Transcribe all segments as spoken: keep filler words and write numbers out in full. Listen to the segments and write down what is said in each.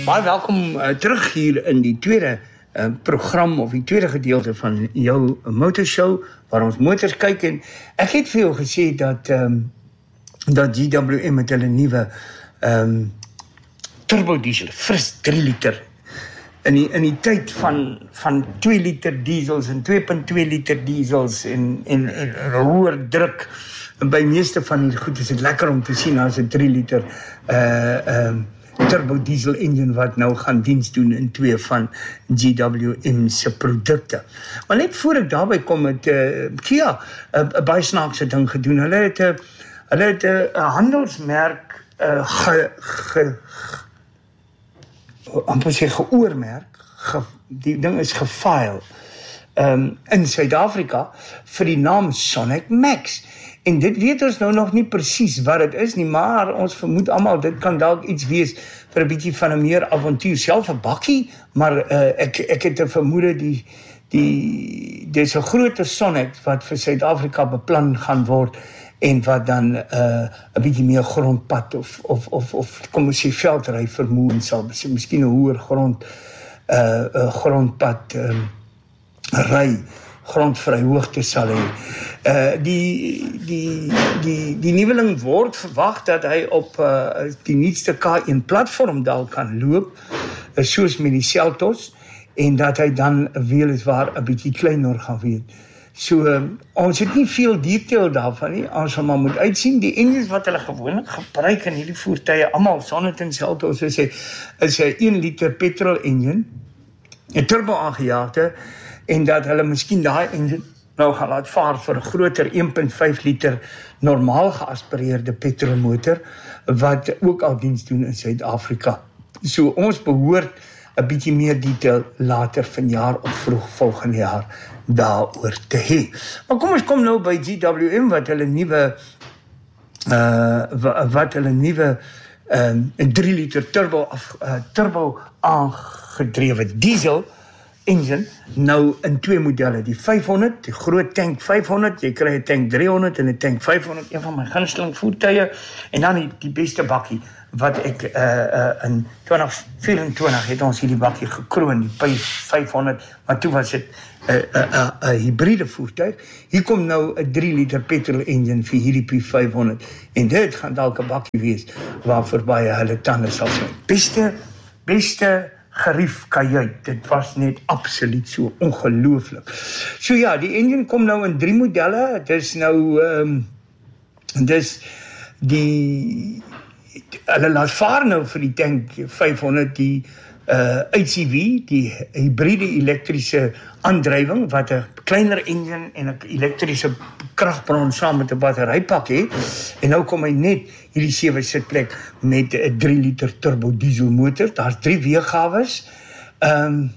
Baie welkom uh, terug hier in die tweede uh, program of die tweede gedeelte van jou motorshow waar ons motors kyk en ek het vir jou gesê dat um, dat G W M met hulle nuwe um, turbo diesel, fris drie liter in die, in die tyd van, van twee liter diesels en twee komma twee liter diesels en, en, en hoër druk. En by meeste van die goed is dit lekker om te sien as 'n drie liter uh, um, turbo diesel engine wat nou gaan diens doen in twee van G W M se produkte. Maar net voor ek daarby kom het uh, Kia 'n uh, baie snaakse ding gedoen. Hulle het 'n uh, hulle het 'n uh, handelsmerk uh, ge, ge, ge amper sê geoormerk. Ge, die ding is gefile um, in Suid-Afrika vir die naam Sonic Max. En dit weet ons nou nog nie presies wat dit is nie, maar ons vermoed almal dit kan dalk iets wees vir 'n bietjie van 'n meer avontuur, self 'n bakkie, maar uh, ek ek het 'n vermoede die die dis 'n groot Sonic wat vir Suid-Afrika beplan gaan word en wat dan 'n uh, 'n bietjie meer grondpad of of of of kom ons sê veldry vermoë sal, miskien 'n hoër grond uh, uh grondpad um, ry grondvryhoogte sal hê. Uh, die die die die nuweling word verwag dat hy op uh, die nuutste K een platform dalk kan loop, uh, soos met die Seltos, en dat hy dan weliswaar 'n bietjie kleiner gaan wees. So uh, ons het nie veel detail daarvan nie. Ons sal maar moet uitsien. Die engines wat hulle gewoonlik gebruik in hierdie voertuie, almal sonder ten Seltos, is 'n is 'n een liter petrol engine, 'n turbo aangejaagde, en dat hulle miskien daai engine nou gaan laat vaar vir 'n groter een komma vyf liter normaal geaspireerde petrolmotor wat ook al diens doen in Suid-Afrika. So ons behoort 'n bietjie meer detail later vanjaar of vroeg volgende jaar daaroor te hê. Maar kom ons kom nou by G W M wat hulle nuwe uh wat hulle nuwe um, drie liter turbo af, uh, turbo aangedrewe diesel engine nou in twee modelle, die vyfhonderd, die groot tank vyfhonderd, jy kry 'n tank driehonderd en 'n tank vyfhonderd, een van my gunsteling voertuie, en dan die, die beste bakkie wat ek uh, uh, in twintig vyf-en-twintig het ons hierdie bakkie gekroon, die P vyfhonderd, maar toe was dit 'n uh, uh, uh, uh, hybride voertuig. Hier kom nou 'n drie liter petrol engine vir hierdie P vyfhonderd en dit gaan dalk 'n bakkie wees waarvoor baie hulle tande sal sny. Beste beste gerief kajuit, dit was net absoluut so ongelooflik. So ja, die engine kom nou in drie modelle, het is nou, um, dis die, hulle laat vaar nou vir die tank vyfhonderd, die uh, H C V, die hybride elektriese aandrywing, wat 'n kleiner engine en 'n elektriese kragbron saam met 'n batterypak het, en nou kom hy net hierdie sewe sitplek met 'n drie liter turbo diesel motor. Daar's drie weergawes. Ehm um,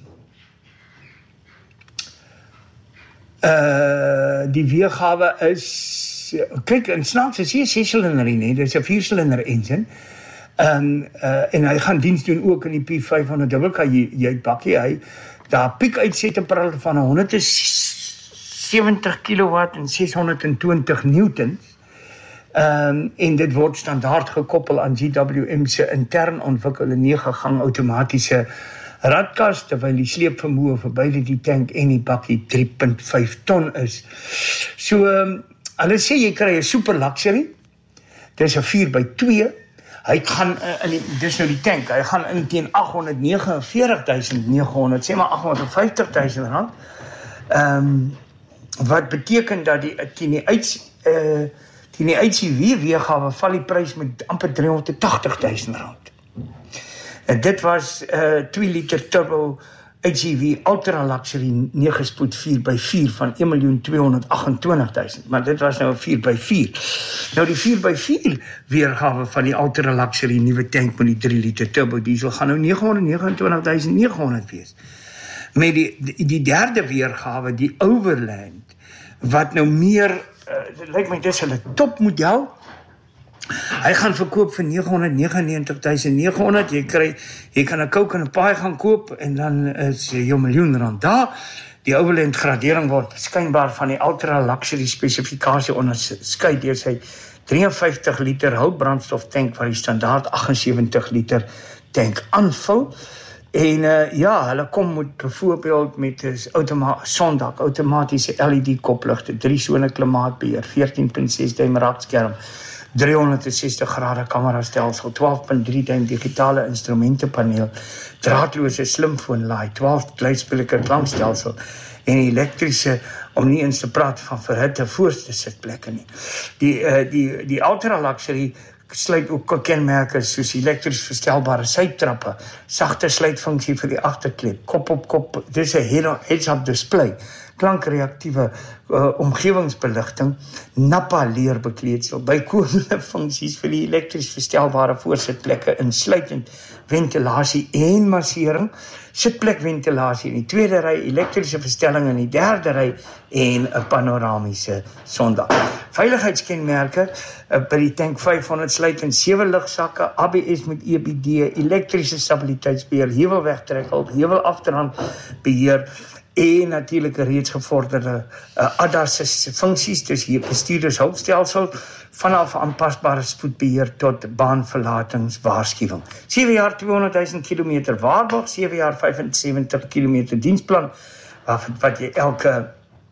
uh die weergawe is kyk, in snaaks is hier 'n ses-silinder in, hè. Dis 'n vier-silinder engine. Um, uh, en hy gaan diens doen ook in die P vyfhonderd dubbel kajuit bakkie. Hy daar piek uitsette van honderdsewentig kilowatt en seshonderdtwintig newtons. Um, en dit word standaard gekoppel aan G W M se intern ontwikkelde nege gang outomatiese radkas, terwyl die sleepvermoë vir beide die tank en die bakkie drie komma vyf ton is. So, um, hulle sê jy kry 'n super luxury. Dis 'n vier by twee. Hy gaan uh, in die, dis nou die tank, hy gaan in teen agthonderdnegenenveertigduisend neghonderd, sê maar agthonderdvyftigduisend rand. Ehm um, wat beteken dat die teen die uit uh teen die H C V weergawe val die prys met amper driehonderdtagtigduisend rand. En dit was uh twee liter turbo H C V ultra luxury nege spoed vier by vier van een miljoen tweehonderdagentwintigduisend, maar dit was nou 'n vier by vier. Nou die vier by vier weergawe van die ultra luxury nuwe tank met die drie liter turbo diesel gaan nou negehonderdnegenentwintigduisend neghonderd wees. Met die, die die derde weergawe, die Overland, wat nou meer uh, dit lyk my dis hulle topmodel. Hy gaan verkoop vir negehonderdnegenennegentigduisend neghonderd. Jy kry jy kan 'n Coke en 'n paai gaan koop en dan is jy 'n miljoen rand daar. Die Overland gradering word skynbaar van die ultra luxury spesifikasie onderskei deur sy drieënvyftig liter houtbrandstof tank wat die standaard agtensewentig liter tank aanvul. En uh, ja, hulle kom met byvoorbeeld met 'n automa- sondak, outomatiese L E D kopligte, drie sone klimaatbeheer, veertien komma ses duim rakskerm, driehonderdsestig grade kamerastelsel, twaalf komma drie duim digitale instrumentepaneel, draadloose slimfoonlaai, twaalf luidsprekers klankstelsel en elektriese, om nie eens te praat van verhitte voorste sitplekke nie. Die uh, die die ultra luxury sluit ook kenmerke soos elektries verstelbare sytrappe, sagte sluitfunksie vir die agterklep, kop op kop, dis 'n heads-up display, klankreaktiewe uh, omgewingsbeligting, nappa leerbekleedsel, bykomende funksies vir die elektries verstelbare voorsitplekke, insluitend ventilasie en massering, sitplekventilasie in die tweede ry, elektriese verstelling in die derde ry en 'n panoramiese sondak. Veiligheidskenmerke uh, by die tank vyfhonderd sluit in sewe ligsakke, A B S met E B D, elektriese stabiliteitsbeheer, heuwelwegtrekhulp, heuwelafdrandbeheer en natuurlik 'n reeds gevorderde uh, A D A S funksies, dis hier bestuurdershulpstelsel, vanaf aanpasbare spoedbeheer tot baanverlatingswaarskuwing. sewe jaar tweehonderdduisend kilometer waarborg, sewe jaar vyfensewentig kilometer diensplan, wat, wat jy elke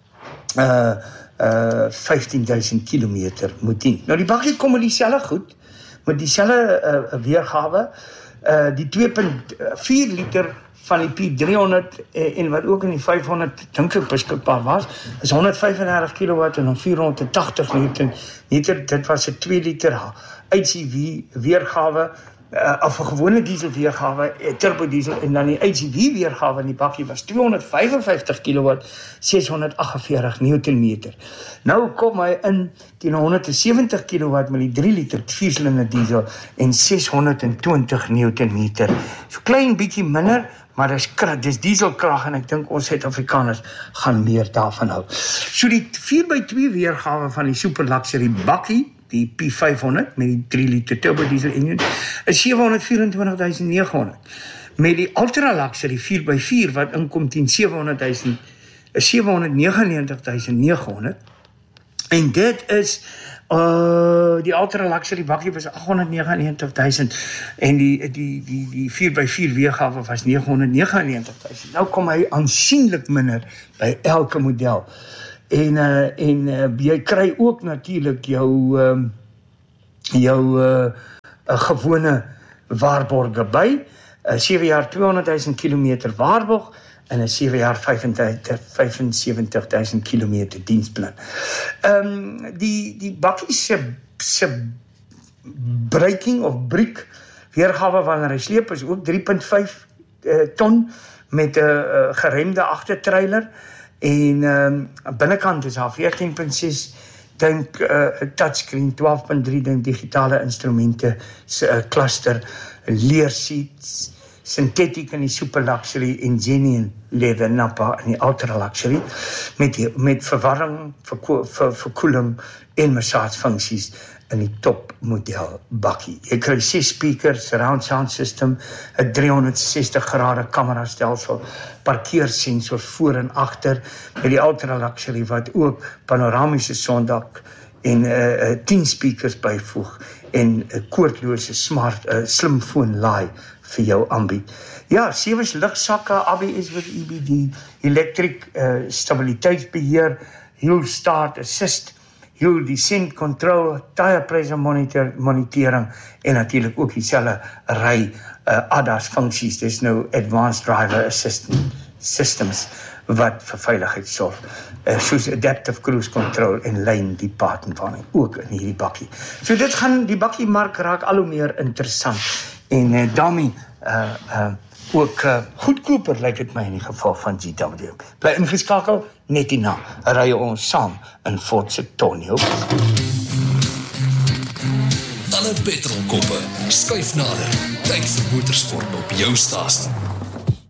uh, uh, vyftienduisend kilometer moet dien. Nou die bakkie kom met dieselfde goed, met dieselfde uh, weergawe, uh, die twee komma vier liter van die P driehonderd en wat ook in die vyfhonderd dink ek beskikbaar was, is honderdvyfendertig kilowatt en dan vierhonderdtagtig newton meter. Dit was 'n twee liter H C V weergawe, uh, of 'n gewone diesel weergawe, turbo diesel, en dan die H C V weergawe in die bakkie was tweehonderdvyfenvyftig kilowatt, seshonderdaggeveertig newton meter. Nou kom hy in teen honderdsewentig kilowatt met die drie liter viersilinder diesel en seshonderdtwintig newton meter. So klein bietjie minder, maar dis dis dieselkrag en ek dink ons Suid-Afrikaners gaan meer daarvan hou. So die vier by twee weergawe van die super luxury bakkie, die P vyfhonderd met die drie liter turbo diesel enjin, is sewehonderdvierentwintigduisend neghonderd. Met die ultra luxury vier by vier wat inkom teen sewehonderdduisend is sewehonderdnegenennegentigduisend neghonderd. En dit is Uh, die ultra luxury bakkie was agthonderdnegenennegentigduisend en die die die die vier by vier weergawe was negenhonderdnegenennegentigduisend. Nou kom hy aansienlik minder by elke model. En uh, en uh, jy kry ook natuurlik jou um, jou uh, uh, gewone waarborge by, uh, sewe jaar tweehonderdduisend kilometer waarborg en 'n sewe jaar vyfensewentigduisend kilometer diensplan. Ehm um, die die bakkie se se braking of briek weergawe wanneer hy sleep is ook drie komma vyf uh, ton met 'n uh, geremde agtertrailer en ehm um, binnekant is daar veertien komma ses dink 'n uh, touchscreen, twaalf komma drie dink digitale instrumente, se uh, cluster, leer seats, synthetic in die super luxury en genuine leather nappa in die ultra luxury met met verwarming, verko- ver, verkoeling en massagefunksies in die top model bakkie. Jy kry ses speakers, surround sound system, 'n driehonderdsestig grade kamera stelsel, parkeersensor voor en agter met die ultra luxury wat ook panoramiese sondak en uh, uh, tien speakers byvoeg en 'n uh, koordlose smart uh, slimfoon laai vir jou aanbied. Ja, sewe ligsakke, A B S with E B D, electric uh, stabiliteitsbeheer, hill start assist, hill descent control, tire pressure monitor, monitering en natuurlik ook dieselfde ry uh, A D A S funksies. Dis nou advanced driver assistance systems wat vir veiligheid sorg. Uh, soos adaptive cruise control en lane departing warning ook in hierdie bakkie. So dit gaan die bakkie mark raak al hoe meer interessant. En uh, daarmee uh, uh, ook uh, goedkoper lyk dit my in die geval van G W. Bly ingeskakel, net hierna ry ons saam in Fort Antonio. Talle petrolkoppe, skuif nader, tyd vir motorsport op jou stasie.